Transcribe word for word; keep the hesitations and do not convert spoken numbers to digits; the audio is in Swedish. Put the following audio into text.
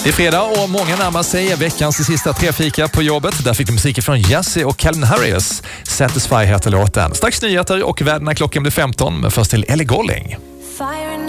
Det är fredag och många närmar sig veckans sista trefika på jobbet. Där fick du musik från Jazzy och Calvin Harris. Satisfy heter låten. Strax nyheter och värdena klockan blir femton, men först till Ellie Goulding.